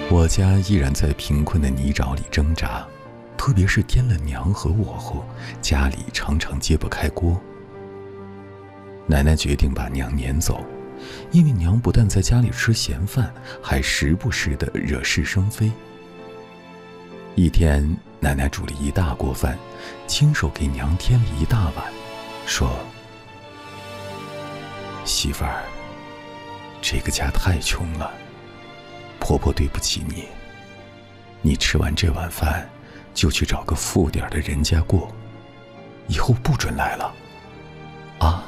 我家依然在贫困的泥沼里挣扎，特别是添了娘和我后，家里常常揭不开锅。奶奶决定把娘撵走，因为娘不但在家里吃闲饭，还时不时地惹是生非。一天，奶奶煮了一大锅饭，亲手给娘添了一大碗，说：“媳妇儿，这个家太穷了，婆婆对不起你，你吃完这碗饭就去找个富点的人家过，以后不准来了啊。”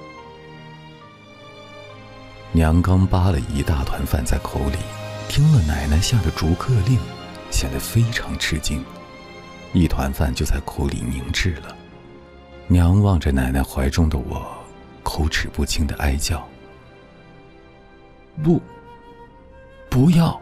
娘刚扒了一大团饭在口里，听了奶奶下的逐客令，显得非常吃惊，一团饭就在口里凝滞了。娘望着奶奶怀中的我，口齿不清地哀叫：“不要！”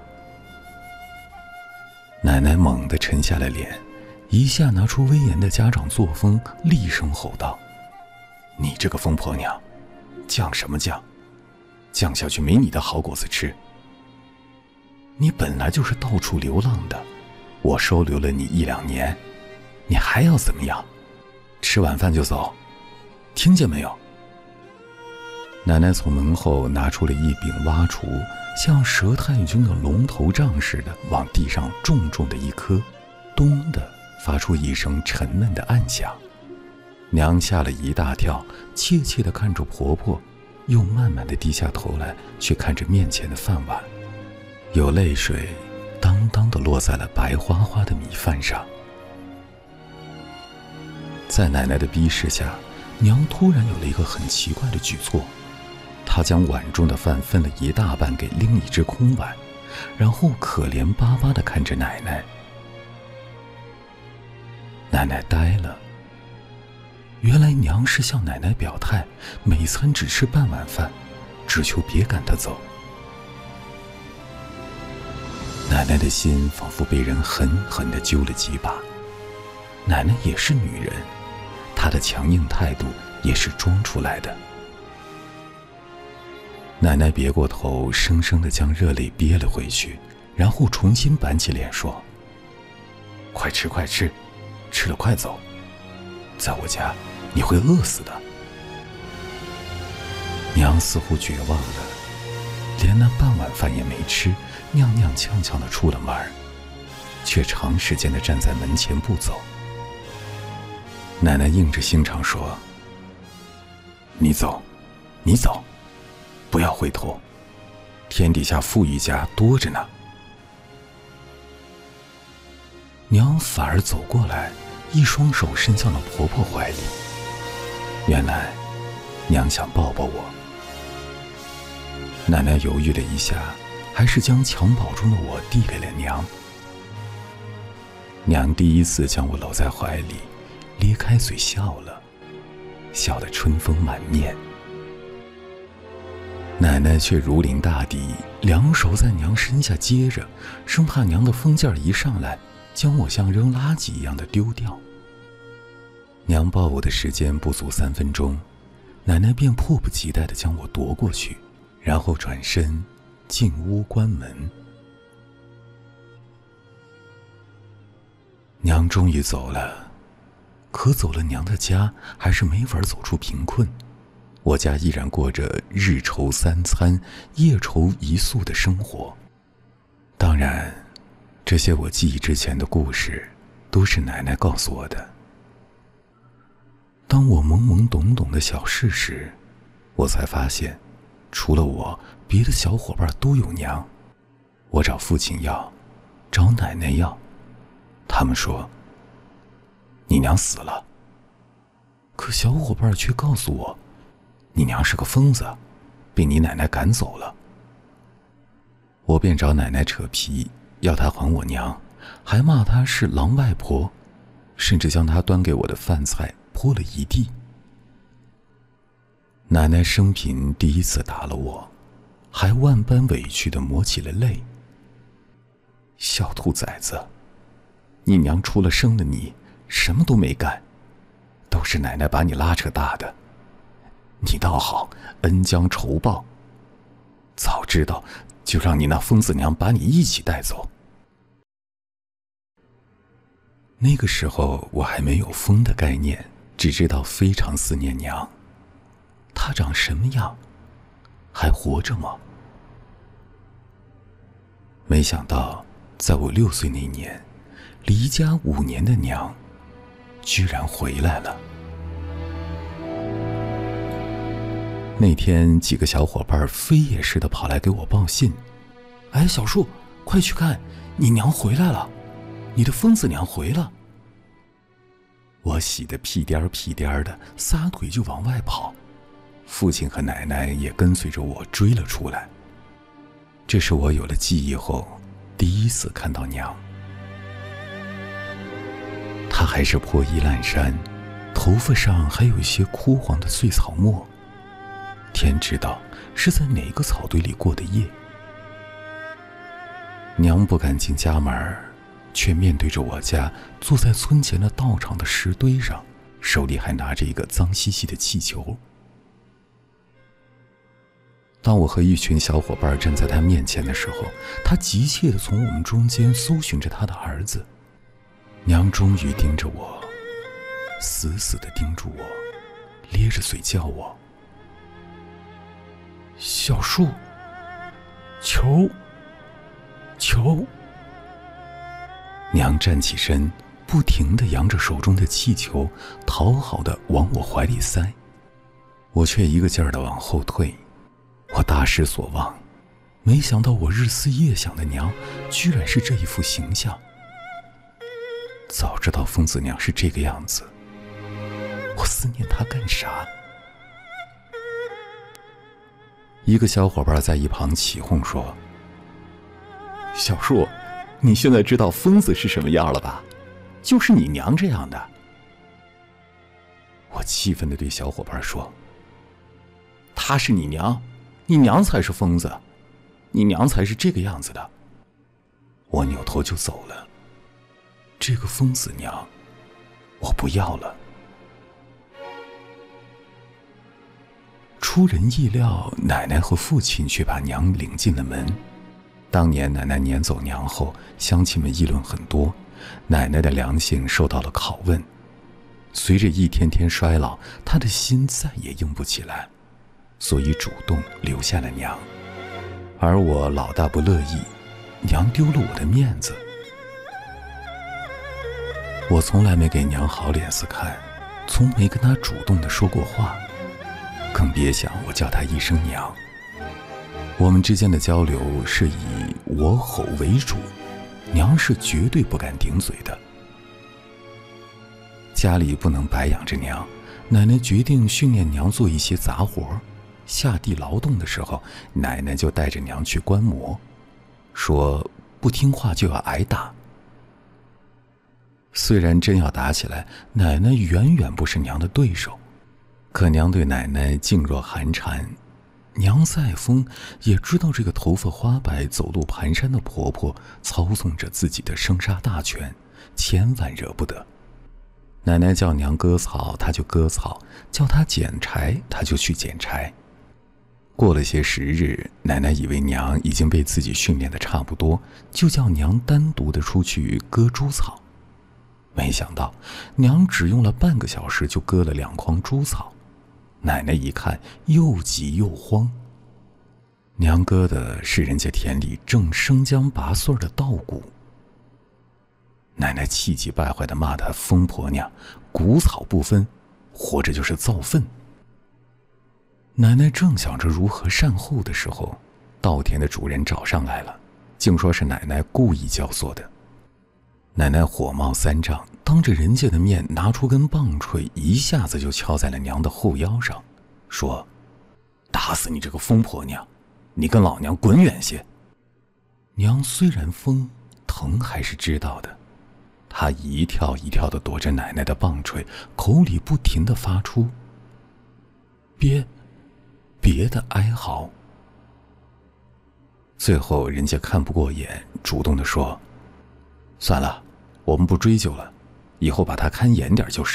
奶奶猛地沉下了脸，一下拿出威严的家长作风，厉声吼道：“你这个疯婆娘，犟什么犟？犟下去没你的好果子吃！你本来就是到处流浪的，我收留了你1-2年，你还要怎么样？吃晚饭就走，听见没有？”奶奶从门后拿出了一柄挖锄，像佘太君的龙头杖似的往地上重重的一磕，咚的发出一声沉闷的暗响。娘吓了一大跳，怯怯地看着婆婆，又慢慢地低下头来，去看着面前的饭碗，有泪水当当地落在了白花花的米饭上。在奶奶的逼视下，娘突然有了一个很奇怪的举措，她将碗中的饭分了一大半给另一只空碗，然后可怜巴巴地看着奶奶。奶奶呆了，原来娘是向奶奶表态，每餐只吃半碗饭，只求别赶她走。奶奶的心仿佛被人狠狠地揪了几把。奶奶也是女人，她的强硬态度也是装出来的。奶奶别过头，生生地将热泪憋了回去，然后重新板起脸说：“快吃快吃，吃了快走，在我家你会饿死的。”娘似乎绝望了，连那半碗饭也没吃，踉踉跄跄地出了门，却长时间地站在门前不走。奶奶硬着心肠说：“你走，你走，不要回头，天底下富裕家多着呢。”娘反而走过来，一双手伸向了婆婆怀里。原来娘想抱抱我。奶奶犹豫了一下，还是将襁褓中的我递给了娘。娘第一次将我搂在怀里，咧开嘴笑了，笑得春风满面。奶奶却如临大敌，两手在娘身下接着，生怕娘的疯劲儿一上来，将我像扔垃圾一样的丢掉。娘抱我的时间不足3分钟，奶奶便迫不及待地将我夺过去，然后转身进屋关门。娘终于走了，可走了娘的家，还是没法走出贫困。我家依然过着日愁3餐，夜愁1宿的生活。当然，这些我记忆之前的故事，都是奶奶告诉我的。当我懵懵懂懂的小事时，我才发现，除了我，别的小伙伴都有娘。我找父亲要，找奶奶要，他们说：“你娘死了。”可小伙伴却告诉我：“你娘是个疯子，被你奶奶赶走了。”我便找奶奶扯皮，要她还我娘，还骂她是狼外婆，甚至将她端给我的饭菜泼了一地。奶奶生平第一次打了我，还万般委屈地抹起了泪。小兔崽子，你娘除了生了你，什么都没干，都是奶奶把你拉扯大的。你倒好，恩将仇报，早知道就让你那疯子娘把你一起带走。那个时候我还没有疯的概念，只知道非常思念娘。她长什么样？还活着吗？没想到在我6岁那年，离家5年的娘居然回来了。那天几个小伙伴飞也似的跑来给我报信，哎，小树，快去看，你娘回来了，你的疯子娘回了。我喜得屁颠儿屁颠儿的，撒腿就往外跑，父亲和奶奶也跟随着我追了出来。这是我有了记忆后第一次看到娘。她还是破衣烂衫，头发上还有一些枯黄的碎草末，天知道是在哪个草堆里过的夜。娘不敢进家门，却面对着我家，坐在村前的道场的石堆上，手里还拿着一个脏兮兮的气球。当我和一群小伙伴站在他面前的时候，他急切地从我们中间搜寻着他的儿子。娘终于盯着我，死死地盯住我，咧着嘴叫我：小树，球，球。娘站起身，不停地扬着手中的气球，讨好地往我怀里塞，我却一个劲儿地往后退。我大失所望，没想到我日思夜想的娘居然是这一副形象。早知道疯子娘是这个样子，我思念她干啥？一个小伙伴在一旁起哄说：小树，你现在知道疯子是什么样了吧？就是你娘这样的。我气愤地对小伙伴说：她是你娘，你娘才是疯子，你娘才是这个样子的。我扭头就走了。这个疯子娘我不要了。出人意料，奶奶和父亲却把娘领进了门。当年奶奶撵走娘后，乡亲们议论很多，奶奶的良心受到了拷问。随着一天天衰老，她的心再也硬不起来，所以主动留下了娘。而我老大不乐意，娘丢了我的面子。我从来没给娘好脸色看，从没跟她主动地说过话，更别想我叫她一声娘。我们之间的交流是以我吼为主，娘是绝对不敢顶嘴的。家里不能白养着娘，奶奶决定训练娘做一些杂活。下地劳动的时候，奶奶就带着娘去观摩，说不听话就要挨打。虽然真要打起来，奶奶远远不是娘的对手，可娘对奶奶敬若寒蝉。娘再疯，也知道这个头发花白、走路蹒跚的婆婆操纵着自己的生杀大权，千万惹不得。奶奶叫娘割草，她就割草；叫她捡柴，她就去捡柴。过了些时日，奶奶以为娘已经被自己训练得差不多，就叫娘单独的出去割猪草。没想到娘只用了半个小时就割了2筐猪草。奶奶一看，又急又慌。娘割的是人家田里正生姜拔穗的稻谷。奶奶气急败坏地骂她疯婆娘，谷草不分，活着就是造粪。奶奶正想着如何善后的时候，稻田的主人找上来了，竟说是奶奶故意教唆的。奶奶火冒三丈，当着人家的面拿出根棒槌，一下子就敲在了娘的后腰上，说：打死你这个疯婆娘，你跟老娘滚远些。娘虽然疯，疼还是知道的，她一跳一跳地躲着奶奶的棒槌，口里不停地发出别的哀嚎。最后人家看不过眼，主动地说：算了，我们不追究了，以后把他看严点就是。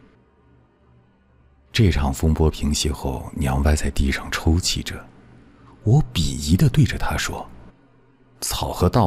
这场风波平息后，娘歪在地上抽泣着， 我鄙夷地对着他说：“草和稻